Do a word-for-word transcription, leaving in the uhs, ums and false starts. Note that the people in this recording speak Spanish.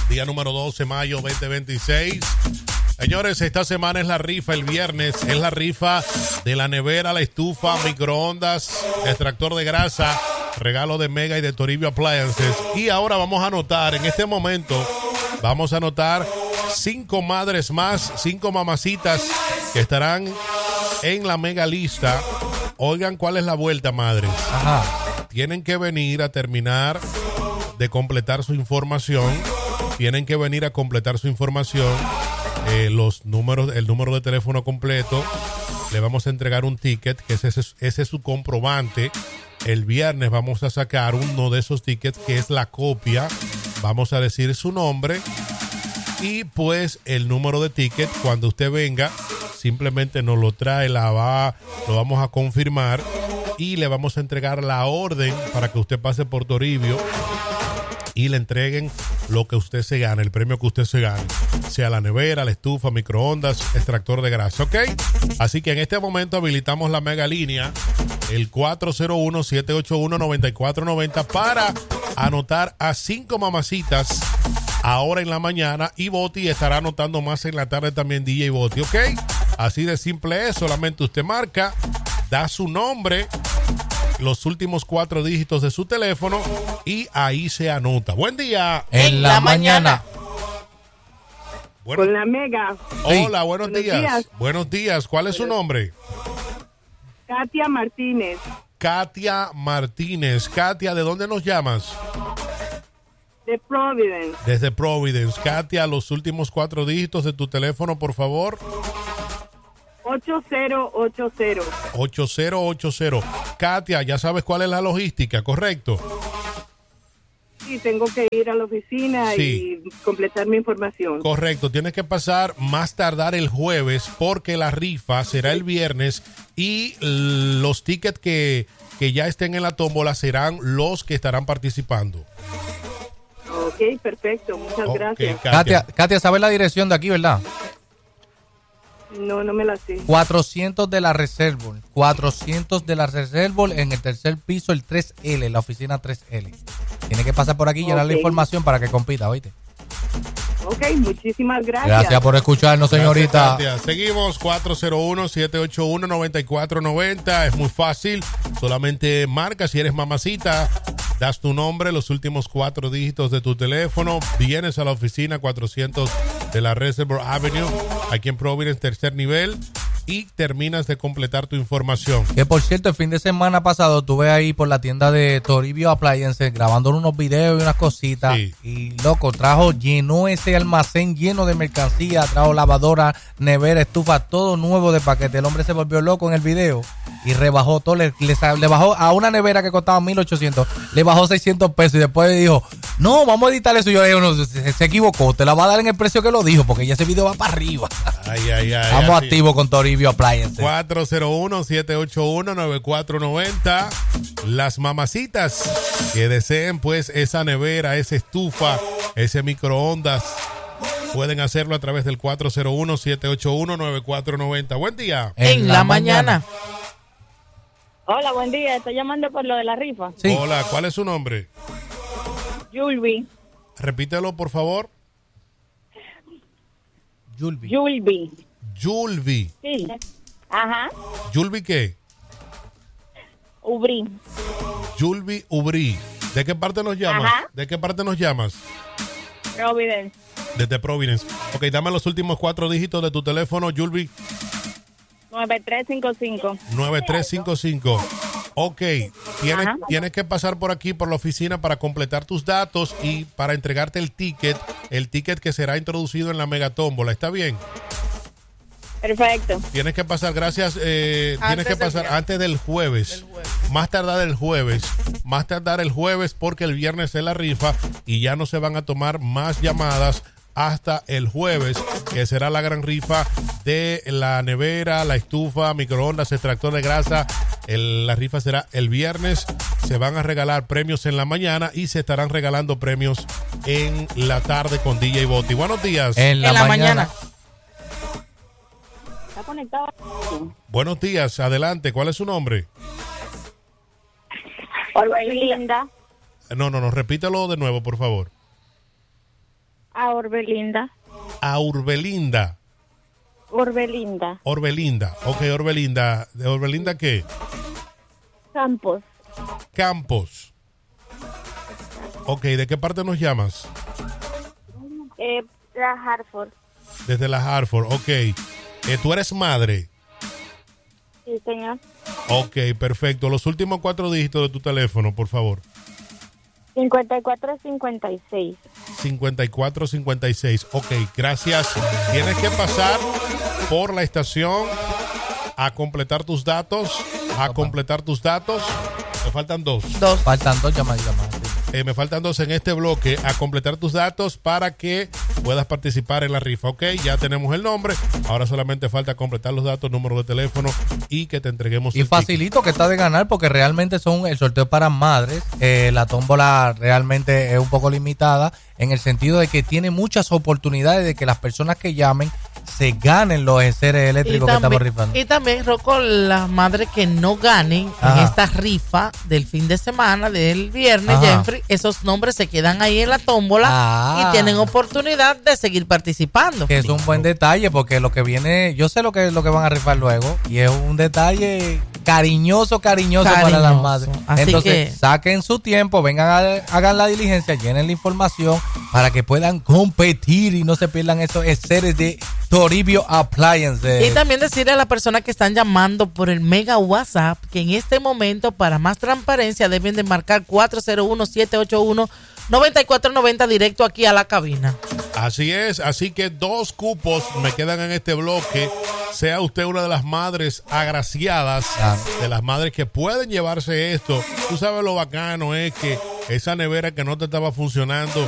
día número doce de mayo veinte veintiséis. Señores, esta semana es la rifa, el viernes es la rifa de la nevera, la estufa, microondas, extractor de grasa, regalo de Mega y de Toribio Appliances. Y ahora vamos a anotar, en este momento, vamos a anotar cinco madres más, cinco mamacitas que estarán en la mega lista. Oigan, ¿cuál es la vuelta, madres? Ajá. Tienen que venir a terminar de completar su información. Tienen que venir a completar su información. Eh, los números, el número de teléfono completo. Le vamos a entregar un ticket, que ese, ese es su comprobante. El viernes vamos a sacar uno de esos tickets, que es la copia. Vamos a decir su nombre y pues el número de ticket. Cuando usted venga, simplemente nos lo trae, la va, lo vamos a confirmar y le vamos a entregar la orden para que usted pase por Toribio y le entreguen lo que usted se gane, el premio que usted se gane, sea la nevera, la estufa, microondas, extractor de grasa, ¿ok? Así que en este momento habilitamos la mega línea, el cuatro cero uno, siete ocho uno, nueve cuatro nueve cero, para anotar a cinco mamacitas ahora en la mañana, y Boti estará anotando más en la tarde también, D J Boti, ¿ok? Así de simple es, solamente usted marca, da su nombre, los últimos cuatro dígitos de su teléfono y ahí se anota. Buen día. En la, la mañana. Bueno. Con la Mega. Hola, buenos, buenos días. días. Buenos días. ¿Cuál es buenos. su nombre? Katia Martínez. Katia Martínez. Katia, ¿de dónde nos llamas? De Providence. Desde Providence. Katia, los últimos cuatro dígitos de tu teléfono, por favor. ocho cero ocho cero. ocho cero ocho cero. Katia, ya sabes cuál es la logística, ¿correcto? Sí, tengo que ir a la oficina sí. y completar mi información. Correcto, tienes que pasar más tardar el jueves porque la rifa será el viernes y los tickets que, que ya estén en la tómbola serán los que estarán participando. Ok, perfecto, muchas okay, gracias. Katia. Katia, Katia, ¿sabes la dirección de aquí, verdad? No, no me la sé. cuatrocientos de la Reserva. cuatrocientos de la Reserva en el tercer piso, el tres L, la oficina tres L. Tiene que pasar por aquí y okay. llenar la información para que compita, ¿oíste? Ok, muchísimas gracias. Gracias por escucharnos, señorita. Gracias, gracias. Seguimos, cuatro cero uno, siete ocho uno, nueve cuatro nueve cero. Es muy fácil. Solamente marca si eres mamacita. Das tu nombre, los últimos cuatro dígitos de tu teléfono. Vienes a la oficina cuatrocientos de la Reservoir Avenue, aquí en Providence, tercer nivel. Y terminas de completar tu información. Que por cierto, el fin de semana pasado estuve ahí por la tienda de Toribio Appliances grabando unos videos y unas cositas. Sí. Y loco, trajo, llenó ese almacén lleno de mercancía, trajo lavadora, nevera, estufa, todo nuevo de paquete. El hombre se volvió loco en el video y rebajó todo. Le, le, le bajó a una nevera que costaba mil ochocientos, le bajó seiscientos pesos y después dijo, no, vamos a editar eso. Y yo le digo, no, se, se equivocó, te la va a dar en el precio que lo dijo porque ya ese video va para arriba. Ay, ay, ay. Estamos activos con Toribio Appliances. cuatro cero uno, siete ocho uno, nueve cuatro nueve cero. Las mamacitas que deseen pues esa nevera, esa estufa, ese microondas, pueden hacerlo a través del cuatro cero uno, siete ocho uno, nueve cuatro nueve cero. Buen día. En, en la, la mañana. mañana. Hola, buen día. Estoy llamando por lo de la rifa. Sí. Hola, ¿cuál es su nombre? Yulbi. Repítelo, por favor. Yulbi. Yulbi. Yulbi. Sí. Ajá. ¿Yulbi qué? Ubrí. Yulbi Ubrí. ¿De qué parte nos llamas? Ajá. ¿De qué parte nos llamas? Providence. Desde Providence. Ok, dame los últimos cuatro dígitos de tu teléfono, Yulbi. nueve tres cinco cinco. nueve tres cinco cinco. Ok, tienes, tienes que pasar por aquí, por la oficina, para completar tus datos y para entregarte el ticket, el ticket que será introducido en la megatómbola. ¿Está bien? Perfecto. Tienes que pasar, gracias, eh, tienes que pasar del antes del jueves, del jueves, más tardar el jueves, más tardar el jueves porque el viernes es la rifa y ya no se van a tomar más llamadas hasta el jueves, que será la gran rifa de la nevera, la estufa, microondas, extractor de grasa. El, la rifa será el viernes. Se van a regalar premios en la mañana y se estarán regalando premios en la tarde con D J Boti. Buenos días. En la, en la mañana. mañana. Está conectado. Buenos días, adelante. ¿Cuál es su nombre? Hola, Linda. No, no, no, repítelo de nuevo, por favor. A Orbelinda. A Urbelinda. Orbelinda. Orbelinda. Ok, Orbelinda. ¿De Orbelinda qué? Campos. Campos. Ok, ¿de qué parte nos llamas? Eh, la Hartford. Desde la Hartford. Ok. Eh, ¿Tú eres madre? Sí, señor. Ok, perfecto. Los últimos cuatro dígitos de tu teléfono, por favor. cincuenta y cuatro cincuenta y seis. cincuenta y cuatro cincuenta y seis. Ok, gracias. Tienes que pasar por la estación a completar tus datos. A completar tus datos. Me faltan dos. Dos. Faltan dos llamadas. llamadas. Eh, me faltan dos en este bloque. A completar tus datos para que puedas participar en la rifa. Ok, ya tenemos el nombre. Ahora solamente falta completar los datos, número de teléfono y que te entreguemos. Y facilito que está de ganar porque realmente son el sorteo para madres. Eh, la tómbola realmente es un poco limitada en el sentido de que tiene muchas oportunidades de que las personas que llamen se ganen los enseres eléctricos también, que estamos rifando. Y también, Rocco, las madres que no ganen Ajá. en esta rifa del fin de semana, del viernes, Ajá. Jeffrey, esos nombres se quedan ahí en la tómbola ah. y tienen oportunidad de seguir participando. Que es un buen detalle porque lo que viene, yo sé lo que, lo que van a rifar luego y es un detalle cariñoso, cariñoso, cariñoso. para las madres. Así Entonces, que... saquen su tiempo, vengan, a, hagan la diligencia, llenen la información para que puedan competir y no se pierdan esos enseres de Toribio Appliances. Y también decirle a las personas que están llamando por el mega WhatsApp que en este momento, para más transparencia, deben de marcar cuatro cero uno, siete ocho uno, nueve cuatro nueve cero directo aquí a la cabina. Así es, así que dos cupos me quedan en este bloque. Sea usted una de las madres agraciadas, claro. de las madres que pueden llevarse esto. Tú sabes lo bacano es que esa nevera que no te estaba funcionando